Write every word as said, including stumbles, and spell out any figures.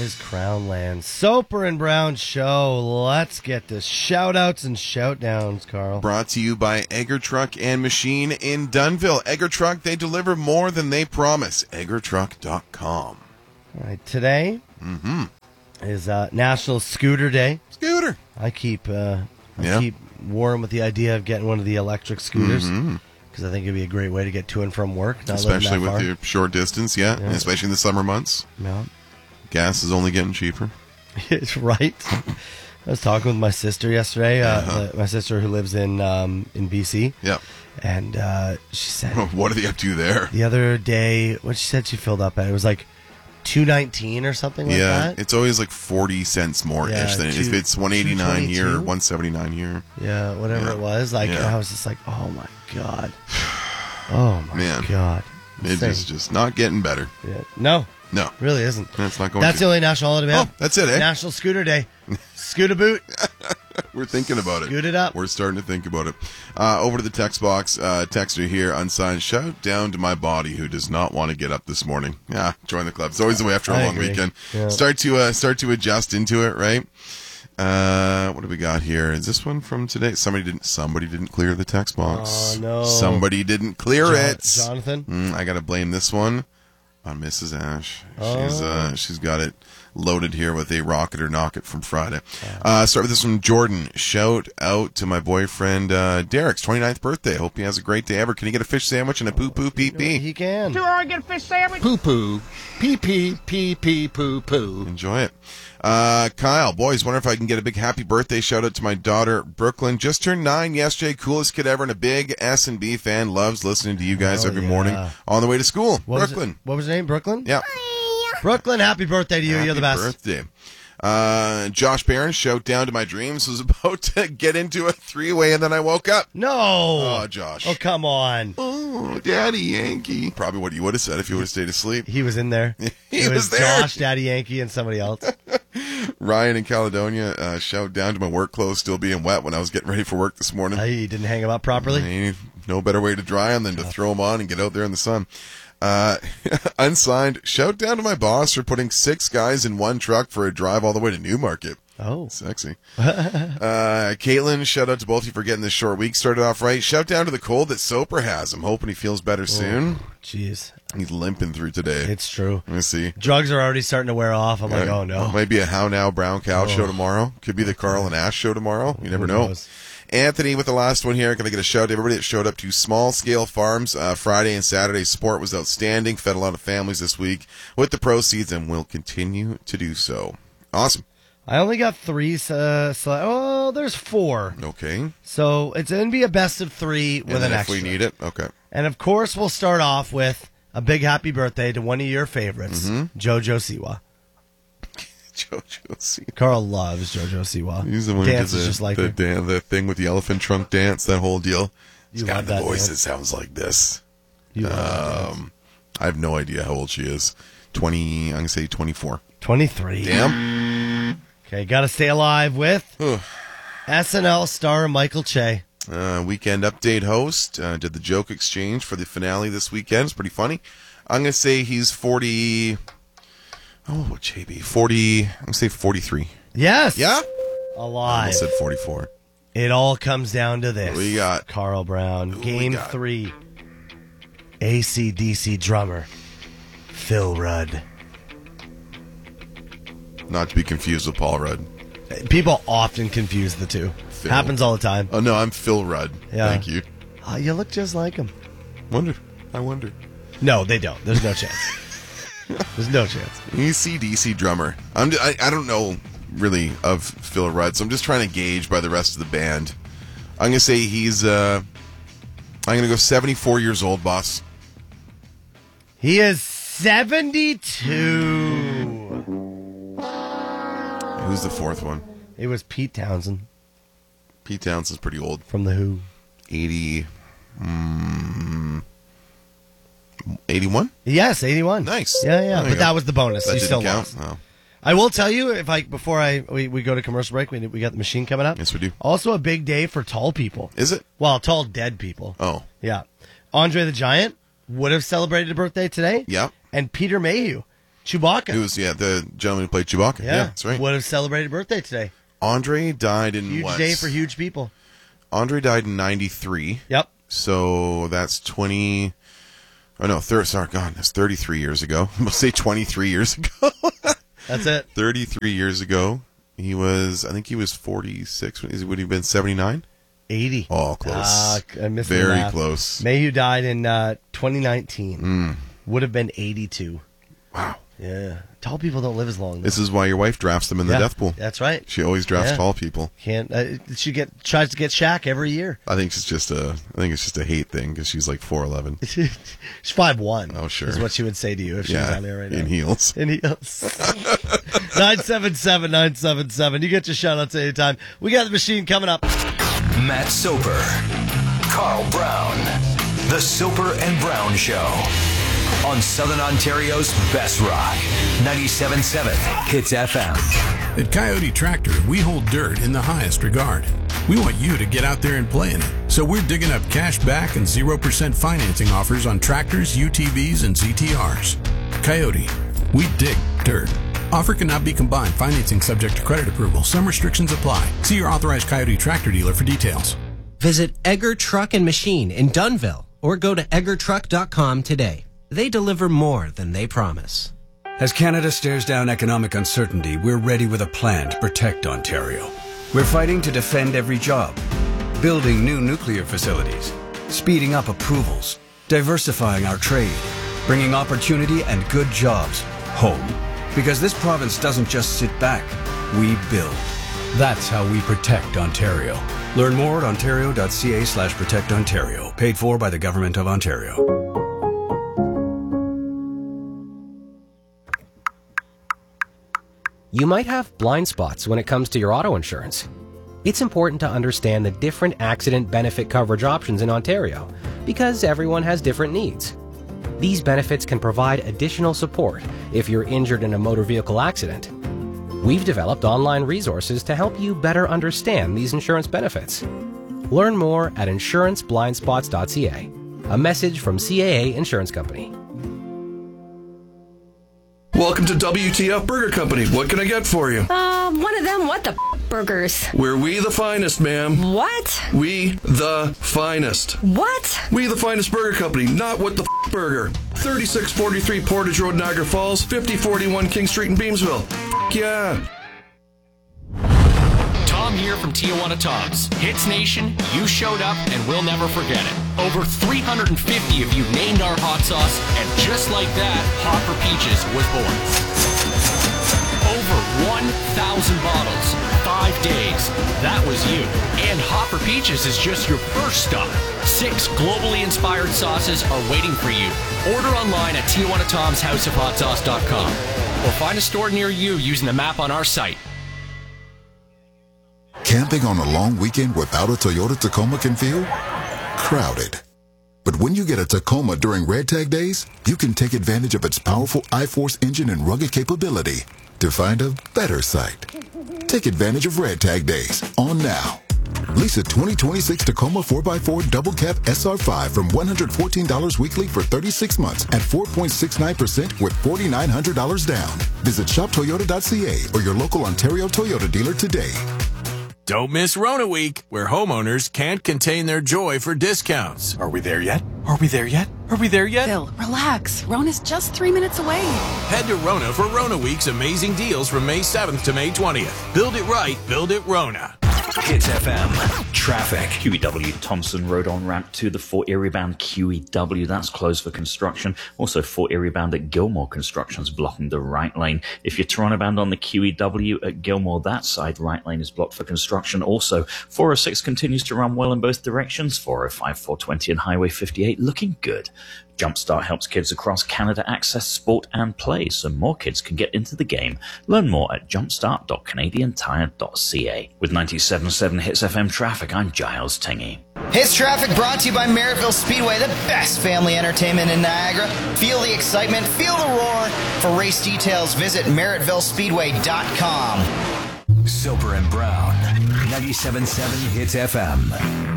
is Crownland. Soper and Brown Show. Let's get to shout-outs and shout-downs, Carl. Brought to you by Egger Truck and Machine in Dunnville. Egger Truck, they deliver more than they promise. egger truck dot com. All right, today mm-hmm. is uh, National Scooter Day. Scooter. I keep uh, I yeah. keep warm with the idea of getting one of the electric scooters because mm-hmm. I think it'd be a great way to get to and from work. Not especially that with far. your short distance, yeah, yeah. Especially in the summer months. Yeah. Gas is only getting cheaper. It's right. I was talking with my sister yesterday, uh, uh-huh. the, my sister who lives in um, in B C. Yeah. And uh, she said... What are they up to there? The other day, what she said she filled up at, it was like two nineteen or something like yeah, that. Yeah, it's always like forty cents more-ish yeah, than two, if it's one eighty-nine here or one seventy-nine here. Yeah, whatever yeah. it was. Like yeah. I was just like, oh my God. Oh my Man. God. It is just not getting better. Yeah. No. No. Really isn't. That's not going That's to. the only national holiday. Oh, that's it, eh? National Scooter Day. Scoot a boot. We're thinking about it. Scoot it up. We're starting to think about it. Uh, over to the text box. Uh, texter here, unsigned. Shout down to my body who does not want to get up this morning. Yeah, join the club. It's always the way after a I long agree. weekend. Yeah. Start to uh, start to adjust into it, right? Uh, what do we got here? Is this one from today? Somebody didn't. Somebody didn't clear the text box. Oh no! Somebody didn't clear jo- it. Jonathan. Mm, I got to blame this one on Missus Ash. Oh. She's uh, she's got it loaded here with a rocket or knock it from Friday. Uh, start with this from Jordan. Shout out to my boyfriend uh, Derek's twenty-ninth birthday. Hope he has a great day ever. Can he get a fish sandwich and a poo poo pee pee? He can. Do I get a fish sandwich? Poo poo. Pee pee pee pee poo poo. Enjoy it. Uh, Kyle, boys, wonder if I can get a big happy birthday shout out to my daughter Brooklyn. Just turned nine yesterday. Coolest kid ever and a big S and B fan. Loves listening to you guys oh, every yeah. morning on the way to school. What Brooklyn. Was it, what was her name? Brooklyn? Yeah. Brooklyn, happy birthday to you. Happy You're the best. birthday. Uh, Josh Barron, shout down to my dreams. Was about to get into a three-way and then I woke up. No. Oh, Josh. Oh, come on. Oh, Daddy Yankee. Probably what you would have said if you would have stayed asleep. He was in there. he it was, was there. Josh, Daddy Yankee, and somebody else. Ryan in Caledonia, uh, shout down to my work clothes still being wet when I was getting ready for work this morning. Uh, you didn't hang them up properly? Hey, no better way to dry them than to throw them on and get out there in the sun. Uh, unsigned, shout down to my boss for putting six guys in one truck for a drive all the way to Newmarket. Oh. Sexy. uh, Caitlin, shout out to both of you for getting this short week started off right. Shout down to the cold that Soper has. I'm hoping he feels better soon. Jeez. He's limping through today. It's true. Let me see. Drugs are already starting to wear off. I'm uh, like, oh no. It might be a How Now Brown Cow oh. show tomorrow. Could be the Carl and Ash show tomorrow. You never Who know. knows? Anthony with the last one here. Going to get a shout out to everybody that showed up to Small Scale Farms. Uh, Friday and Saturday support was outstanding. Fed a lot of families this week with the proceeds and will continue to do so. Awesome. I only got three. Uh, so, oh, there's four. Okay. So it's going to be a best of three with and an if extra. If we need it, okay. And of course, we'll start off with a big happy birthday to one of your favorites, mm-hmm. JoJo Siwa. JoJo Siwa. Carl loves JoJo Siwa. He's the one Dances who did the, just like the, her. Dan, the thing with the elephant trunk dance, that whole deal. He's You got love the that voice dance. that sounds like this. You love um, I have no idea how old she is. twenty, I'm going to say twenty-four. twenty-three. Damn. Okay, got to stay alive with S N L star Michael Che. Uh, weekend update host. Uh, did the joke exchange for the finale this weekend. It's pretty funny. I'm going to say he's forty. Oh, what J B? forty. I'm going to say forty-three. Yes. Yeah? Alive. I almost said forty-four. It all comes down to this. Who we got? Carl Brown. Who Game we got? three. A C D C drummer Phil Rudd. Not to be confused with Paul Rudd. People often confuse the two. Phil. Happens all the time. Oh, no, I'm Phil Rudd. Yeah. Thank you. Oh, you look just like him. Wonder. I wonder. No, they don't. There's no chance. There's no chance. A C D C drummer. I'm, I, I don't know really of Phil Rudd, so I'm just trying to gauge by the rest of the band. I'm going to say he's, uh, I'm going to go seventy-four years old, boss. He is seventy-two. Who's the fourth one? It was Pete Townsend. Pete Townsend's pretty old. From The Who. eighty. Mm, eighty-one? Yes, eighty-one. Nice. Yeah, yeah. There But you that go. was the bonus. That He didn't still count? lost. Oh. I will tell you, if I before I we, we go to commercial break, we, we got the machine coming up. Yes, we do. Also a big day for tall people. Is it? Well, tall dead people. Oh. Yeah. Andre the Giant would have celebrated a birthday today. Yeah. And Peter Mayhew Chewbacca. It was, yeah, the gentleman who played Chewbacca. Yeah, yeah, that's right. Would have celebrated birthday today. Andre died in Huge what? day for huge people. Andre died in ninety-three. Yep. So that's twenty. Oh, no, thir- sorry, God, that's thirty-three years ago. I'm going to say twenty-three years ago. That's it. thirty-three years ago. He was, I think he was forty-six. Would he have been seventy-nine? eighty. Oh, close. Ah, I missed the Very math. close. Mayhew died in uh, twenty nineteen. Mm. Would have been eighty-two. Wow. Yeah. Tall people don't live as long. Though. This is why your wife drafts them in the Yeah, death pool. That's right. She always drafts Yeah. tall people. Can't. Uh, she get tries to get Shaq every year. I think it's just a, I think it's just a hate thing because she's like four eleven. She's five one. Oh, sure. Is what she would say to you if she was Yeah, on there right now. in heels. In heels. nine seven seven, nine seven seven. You get your shout outs anytime. We got the machine coming up. Matt Soper, Carl Brown, The Soper and Brown Show on Southern Ontario's best rock, ninety-seven point seven Hits F M. At Coyote Tractor, we hold dirt in the highest regard. We want you to get out there and play in it. So we're digging up cash back and zero percent financing offers on tractors, U T Vs, and Z T Rs. Coyote, we dig dirt. Offer cannot be combined. Financing subject to credit approval. Some restrictions apply. See your authorized Coyote Tractor dealer for details. Visit Egger Truck and Machine in Dunnville or go to egger truck dot com today. They deliver more than they promise. As Canada stares down economic uncertainty, we're ready with a plan to protect Ontario. We're fighting to defend every job, building new nuclear facilities, speeding up approvals, diversifying our trade, bringing opportunity and good jobs home. Because this province doesn't just sit back, we build. That's how we protect Ontario. Learn more at ontario.ca slash protect Ontario. Paid for by the Government of Ontario. You might have blind spots when it comes to your auto insurance. It's important to understand the different accident benefit coverage options in Ontario because everyone has different needs. These benefits can provide additional support if you're injured in a motor vehicle accident. We've developed online resources to help you better understand these insurance benefits. Learn more at insurance blind spots dot c a. A message from C A A Insurance Company. Welcome to W T F Burger Company. What can I get for you? Um, one of them what the f- burgers? We're we the finest, ma'am. What? We the finest. What? We the finest burger company, not what the f- burger. thirty-six forty-three Portage Road, Niagara Falls, fifty forty-one King Street in Beamsville. F- yeah. Tom here from Tijuana Toms. Hits Nation, you showed up and we'll never forget it. Over three hundred fifty of you named our hot sauce, and just like that, Hot for Peaches was born. Over one thousand bottles, five days. That was you. And Hot for Peaches is just your first stop. Six globally inspired sauces are waiting for you. Order online at Tijuana Toms House of Hot Sauce dot com or find a store near you using the map on our site. Camping on a long weekend without a Toyota Tacoma can feel crowded. But when you get a Tacoma during Red Tag Days, you can take advantage of its powerful iForce engine and rugged capability to find a better site. Take advantage of Red Tag Days on now. Lease a twenty twenty-six Tacoma four by four Double Cab S R five from one hundred fourteen dollars weekly for thirty-six months at four point six nine percent with four thousand nine hundred dollars down. Visit shop toyota dot c a or your local Ontario Toyota dealer today. Don't miss Rona Week, where homeowners can't contain their joy for discounts. Are we there yet? Are we there yet? Are we there yet? Phil, relax. Rona's just three minutes away. Head to Rona for Rona Week's amazing deals from May seventh to May twentieth. Build it right, build it Rona. Hits F M. Traffic. Q E W Thompson Road on ramp to the Fort Erie bound Q E W. That's closed for construction. Also, Fort Erie bound at Gilmore Construction's blocking the right lane. If you're Toronto bound on the Q E W at Gilmore, that side right lane is blocked for construction. Also, four oh six continues to run well in both directions. four oh five, four twenty and Highway fifty-eight looking good. Jumpstart helps kids across Canada access sport and play so more kids can get into the game. Learn more at jumpstart dot canadian tire dot c a. With ninety-seven point seven Hits F M traffic, I'm Giles Tingy. Hits Traffic brought to you by Merrittville Speedway, the best family entertainment in Niagara. Feel the excitement, feel the roar. For race details, visit merrittville speedway dot com. Soper and Brown, ninety-seven point seven Hits F M.